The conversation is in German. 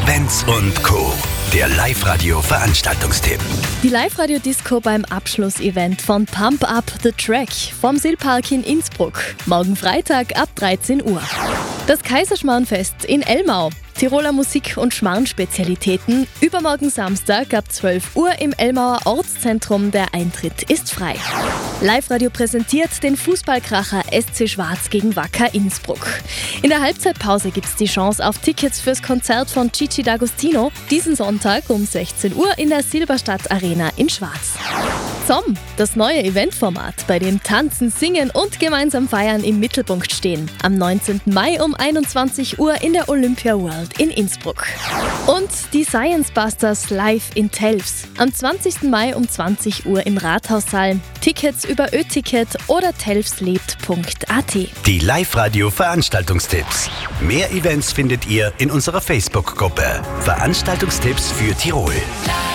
Events und Co. Der Live-Radio-Veranstaltungstipp. Die Live-Radio-Disco beim Abschlussevent von Pump Up the Track vom Silpark in Innsbruck. Morgen Freitag ab 13 Uhr. Das Kaiserschmarrnfest in Elmau. Tiroler Musik- und Schmarrn-Spezialitäten. Übermorgen Samstag ab 12 Uhr im Elmauer Ortszentrum. Der Eintritt ist frei. Live-Radio präsentiert den Fußballkracher SC Schwarz gegen Wacker Innsbruck. In der Halbzeitpause gibt es die Chance auf Tickets fürs Konzert von Gigi D'Agostino. Diesen Sonntag um 16 Uhr in der Silberstadt Arena in Schwarz. ZOM, das neue Eventformat, bei dem Tanzen, Singen und gemeinsam Feiern im Mittelpunkt stehen. Am 19. Mai um 21 Uhr in der Olympia World in Innsbruck. Und die Science Busters live in Telfs. Am 20. Mai um 20 Uhr im Rathaussaal. Tickets über Ö-Ticket oder telfslebt.at. Die Live-Radio-Veranstaltungstipps. Mehr Events findet ihr in unserer Facebook-Gruppe. Veranstaltungstipps für Tirol.